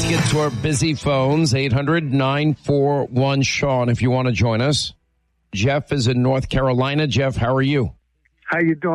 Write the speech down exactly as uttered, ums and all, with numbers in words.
Let's get to our busy phones. eight hundred nine four one Sean if you want to join us. Jeff is in North Carolina. Jeff, how are you? How you doing?